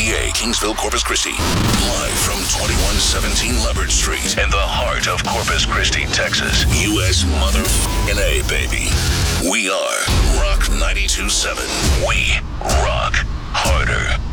KBBA, Kingsville, Corpus Christi. Live from 2117 Leopard Street in the heart of Corpus Christi, Texas. U.S. motherfucking A, baby. We are Rock 92.7. We rock harder.